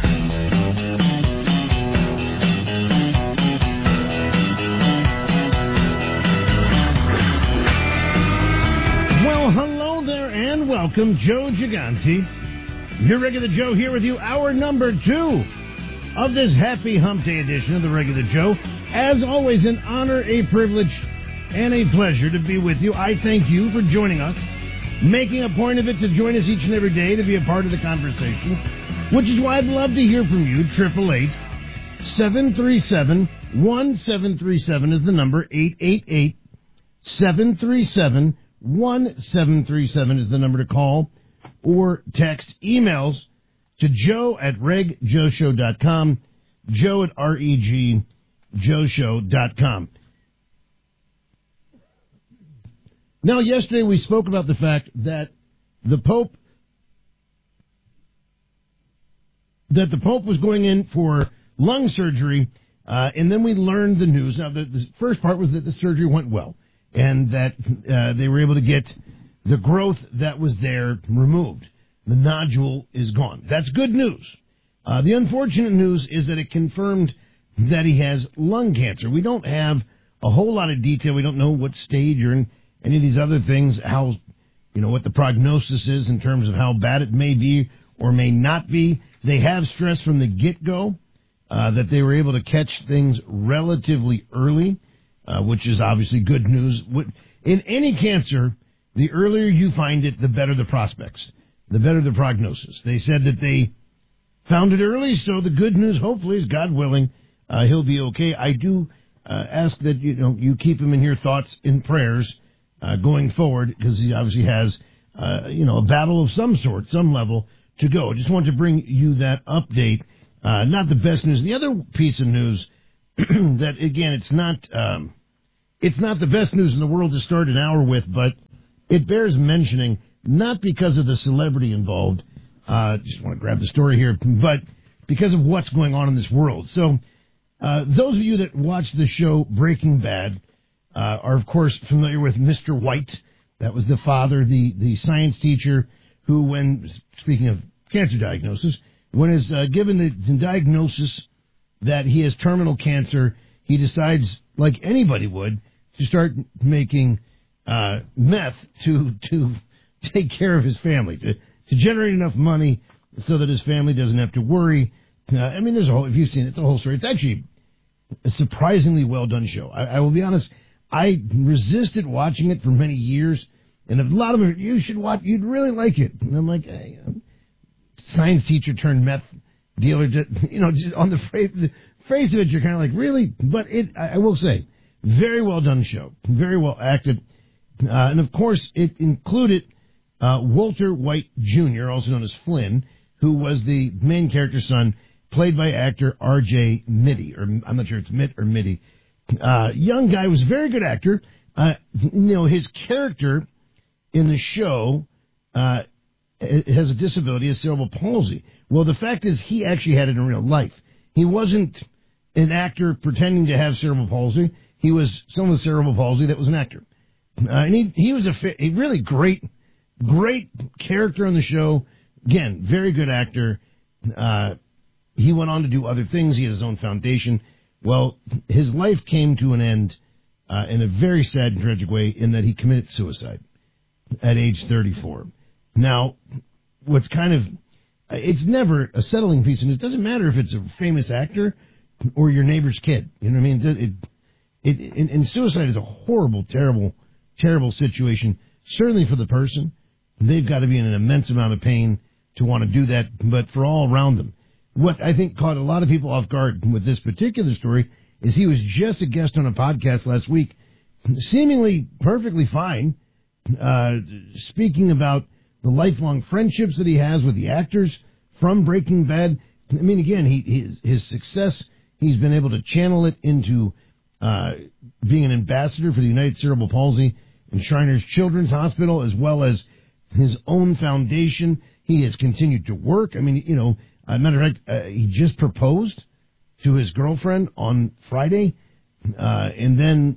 Well, hello there and welcome, Joe Gigante. Your Regular Joe here with you, hour number two of this happy hump day edition of the Regular Joe. As always, an honor, a privilege, and a pleasure to be with you. I thank you for joining us, making a point of it to join us each and every day to be a part of the conversation, which is why I'd love to hear from you. Triple eight, seven three seven, one seven three seven is the number. eight eight eight, seven three seven, one seven three seven is the number to call or text. Emails to joe at reg joe show dot com, joe at reg joe show dot com. Now, yesterday we spoke about the fact that the Pope that the Pope was going in for lung surgery, uh, and then we learned the news. Now, the, the first part was that the surgery went well, and that uh, they were able to get the growth that was there removed. The nodule is gone. That's good news. Uh, the unfortunate news is that it confirmed that he has lung cancer. We don't have a whole lot of detail. We don't know what stage or in any of these other things, how, you know, what the prognosis is in terms of how bad it may be or may not be. They have stressed from the get-go uh, that they were able to catch things relatively early. uh, which is obviously good news. In any cancer, the earlier you find it, the better the prospects, the better the prognosis. They said that they found it early, so the good news, hopefully, is God willing, uh, he'll be okay. I do uh, ask that you know you keep him in your thoughts and prayers uh, going forward, because he obviously has uh, you know a battle of some sort, some level to go. Just wanted to bring you that update. Uh, not the best news. The other piece of news that, again, it's not um, it's not the best news in the world to start an hour with, but it bears mentioning, not because of the celebrity involved. Uh, just want to grab the story here, but because of what's going on in this world. So, uh, those of you that watch the show Breaking Bad uh, are, of course, familiar with Mister White. That was the father, the, the science teacher who, when, speaking of cancer diagnosis, when is uh, given the, the diagnosis that he has terminal cancer, he decides, like anybody would, to start making uh, meth to to take care of his family, to, to generate enough money so that his family doesn't have to worry. Uh, I mean, there's a whole, if you've seen it, it's a whole story. It's actually a surprisingly well-done show. I, I will be honest, I resisted watching it for many years, and a lot of them, you should watch, you'd really like it. And I'm like, hey, um, science teacher turned meth dealer, you know, just on the phrase, the phrase of it, you're kind of like, really? But it, I will say, very well done show, very well acted. Uh, and of course, it included uh, Walter White Junior, also known as Flynn, who was the main character's son, played by actor R J Mitte, or I'm not sure it's Mitt or Mitty. Uh, young guy, was a very good actor. Uh, you know, his character in the show uh, has a disability, a cerebral palsy. Well, the fact is, he actually had it in real life. He wasn't an actor pretending to have cerebral palsy. He was someone with cerebral palsy that was an actor. Uh, and he, he was a, a really great, great character on the show. Again, very good actor. Uh, he went on to do other things. He has his own foundation. Well, his life came to an end uh, in a very sad and tragic way, in that he committed suicide at age thirty-four. Now, what's kind of, it's never a settling piece, and it doesn't matter if it's a famous actor or your neighbor's kid. You know what I mean? It, it, it, and suicide is a horrible, terrible, terrible situation, certainly for the person. They've got to be in an immense amount of pain to want to do that, but for all around them. What I think caught a lot of people off guard with this particular story is he was just a guest on a podcast last week, seemingly perfectly fine, uh, speaking about the lifelong friendships that he has with the actors from Breaking Bad. I mean, again, he, his, his success, he's been able to channel it into uh, being an ambassador for the United Cerebral Palsy and Shriners Children's Hospital, as well as his own foundation. He has continued to work. I mean, you know, as a matter of fact, uh, he just proposed to his girlfriend on Friday, uh, and then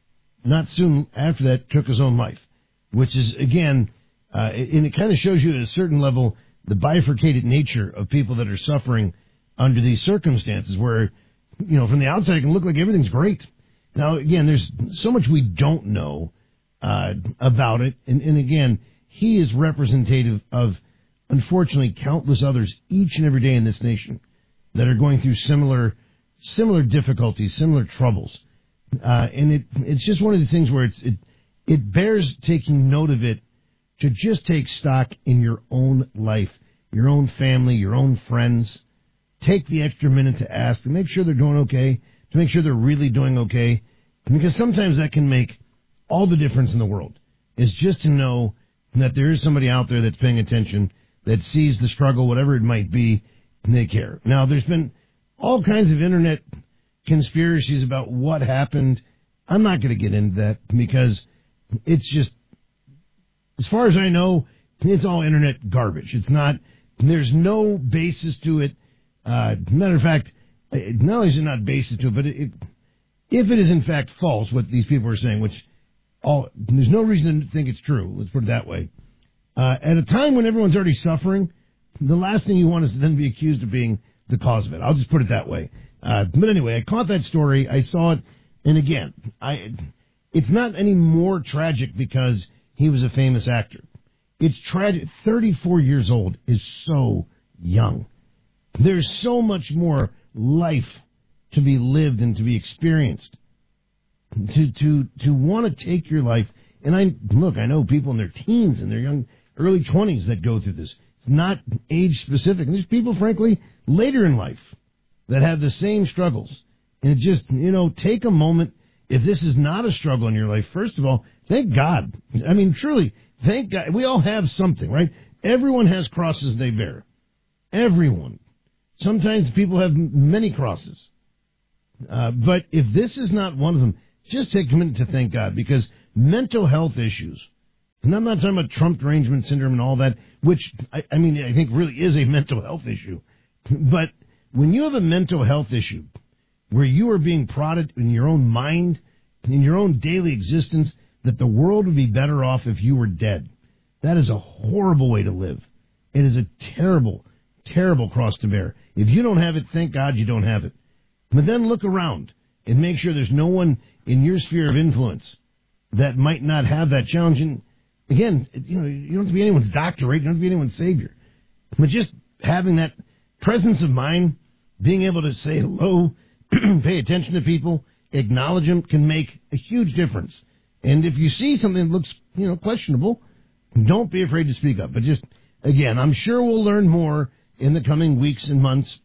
not soon after that took his own life, which is, again, uh, and it kind of shows you at a certain level the bifurcated nature of people that are suffering under these circumstances where, you know, from the outside it can look like everything's great. Now, again, there's so much we don't know uh, about it, and, and again, he is representative of, unfortunately, countless others each and every day in this nation that are going through similar similar difficulties, similar troubles. Uh, and it it's just one of the things where it's it it bears taking note of it, to just take stock in your own life, your own family, your own friends. Take the extra minute to ask, to make sure they're doing okay, to make sure they're really doing okay, because sometimes that can make all the difference in the world, is just to know that there is somebody out there that's paying attention, that sees the struggle, whatever it might be, and they care. Now, there's been all kinds of internet conspiracies about what happened. I'm not going to get into that, because it's just, as far as I know, it's all internet garbage. It's not, there's no basis to it. Uh, matter of fact, not only is it not basis to it, but it, it, if it is in fact false, what these people are saying, which all, there's no reason to think it's true, let's put it that way. Uh, at a time when everyone's already suffering, the last thing you want is to then be accused of being the cause of it. I'll just put it that way. Uh, but anyway, I caught that story. I saw it. And again, I, it's not any more tragic because he was a famous actor. It's tragic. thirty-four years old is so young. There's so much more life to be lived and to be experienced. to to to want to take your life. And I look, I know people in their teens and their young early twenties that go through this. It's not age specific. And there's people, frankly, later in life that have the same struggles. And it just, you know, take a moment. If this is not a struggle in your life, first of all, thank God. I mean, truly, thank God. We all have something, right? Everyone has crosses they bear. Everyone. Sometimes people have many crosses. Uh, but if this is not one of them, just take a minute to thank God, because mental health issues, and I'm not talking about Trump derangement syndrome and all that, which, I, I mean, I think really is a mental health issue. But when you have a mental health issue where you are being prodded in your own mind, in your own daily existence, that the world would be better off if you were dead, that is a horrible way to live. It is a terrible, terrible cross to bear. If you don't have it, thank God you don't have it. But then look around and make sure there's no one in your sphere of influence that might not have that challenge. And again, you know, you don't have to be anyone's doctor, right? You don't have to be anyone's savior. But just having that presence of mind, being able to say hello, pay attention to people, acknowledge them, can make a huge difference. And if you see something that looks, you know, questionable, don't be afraid to speak up. But just, again, I'm sure we'll learn more in the coming weeks and months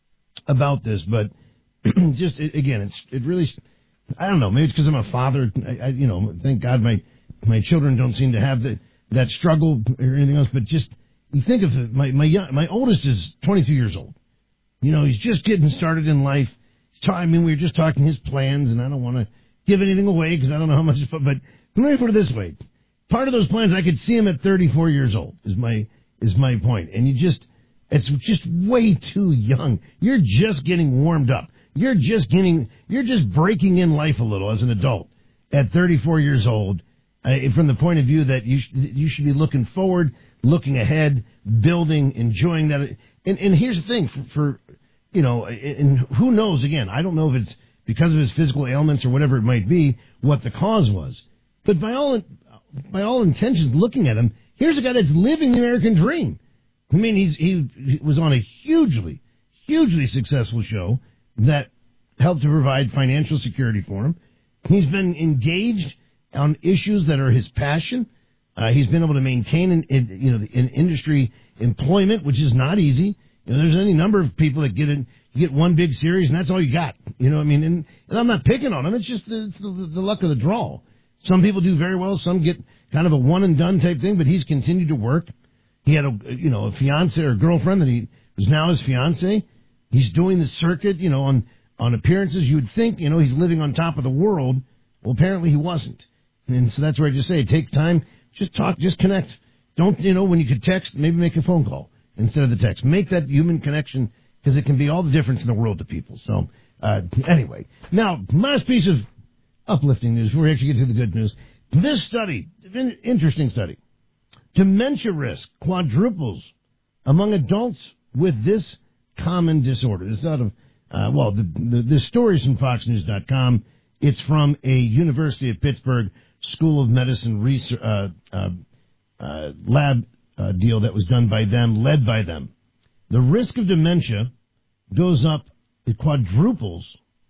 about this. But just, it, again, it's it really, I don't know, maybe it's because I'm a father. I, I, you know, thank God my my children don't seem to have the, that struggle or anything else. But just, you think of it, my my young, my oldest is twenty-two years old. You know, he's just getting started in life. I mean, we were just talking his plans, and I don't want to give anything away because I don't know how much. But let me put it this way: part of those plans, I could see him at thirty-four years old. Is my is my point. And you just, it's just way too young. You're just getting warmed up. You're just getting, you're just breaking in life a little as an adult at thirty-four years old. Uh, from the point of view that you sh- you should be looking forward, looking ahead, building, enjoying that. And and here's the thing for. for You know, and who knows, again, I don't know if it's because of his physical ailments or whatever it might be, what the cause was. But by all by all intentions, looking at him, here's a guy that's living the American dream. I mean, he's he was on a hugely, hugely successful show that helped to provide financial security for him. He's been engaged on issues that are his passion. Uh, he's been able to maintain, an, in, you know, in industry employment, which is not easy. You know, there's any number of people that get in, you get one big series, and that's all you got. You know what I mean? And, and I'm not picking on them. It's just the, it's the, the luck of the draw. Some people do very well. Some get kind of a one-and-done type thing, but he's continued to work. He had a, you know, a fiance or girlfriend that he was now his fiance. He's doing the circuit, you know, on, on appearances. You would think, you know, he's living on top of the world. Well, apparently he wasn't. And so that's where I just say it takes time. Just talk, just connect. Don't, you know, when you could text, maybe make a phone call instead of the text. Make that human connection, because it can be all the difference in the world to people. So, uh, anyway. Now, last piece of uplifting news before we actually get to the good news. This study, interesting study. Dementia risk quadruples among adults with this common disorder. This is out of, uh, well, the, the, the story is from fox news dot com. It's from a University of Pittsburgh School of Medicine research, uh, uh, uh, lab Uh, deal that was done by them, led by them. The risk of dementia goes up, it quadruples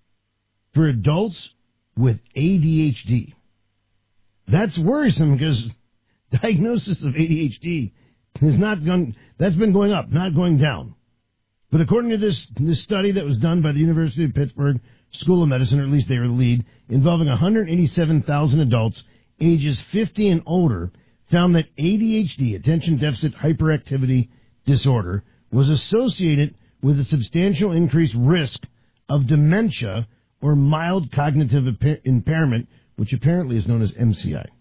for adults with A D H D. That's worrisome because diagnosis of A D H D has not gone, that's been going up, not going down. But according to this, this study that was done by the University of Pittsburgh School of Medicine, or at least they were the lead, involving one hundred eighty-seven thousand adults ages fifty and older, found that A D H D, attention deficit hyperactivity disorder, was associated with a substantial increased risk of dementia or mild cognitive impairment, which apparently is known as M C I.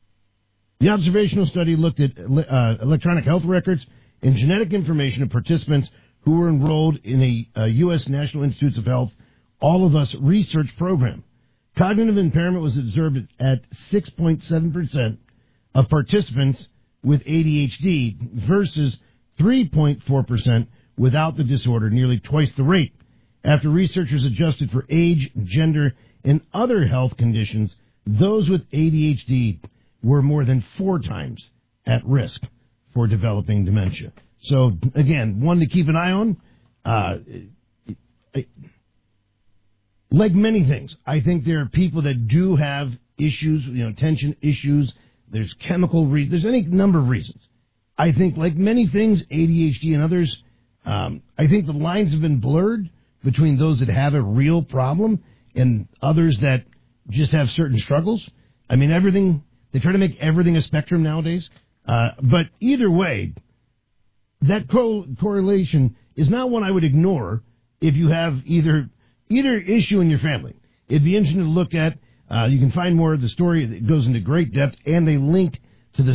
The observational study looked at uh, electronic health records and genetic information of participants who were enrolled in a, a U S National Institutes of Health All of Us research program. Cognitive impairment was observed at six point seven percent of participants with A D H D versus three point four percent without the disorder, nearly twice the rate. After researchers adjusted for age, gender, and other health conditions, those with A D H D were more than four times at risk for developing dementia. So, again, one to keep an eye on. Uh, like many things, I think there are people that do have issues, you know, attention issues. There's chemical reasons. There's any number of reasons. I think, like many things, A D H D and others, um, I think the lines have been blurred between those that have a real problem and others that just have certain struggles. I mean, everything, they try to make everything a spectrum nowadays. Uh, but either way, that co- correlation is not one I would ignore if you have either either issue in your family. It'd be interesting to look at. Uh, you can find more of the story. It goes into great depth, and they link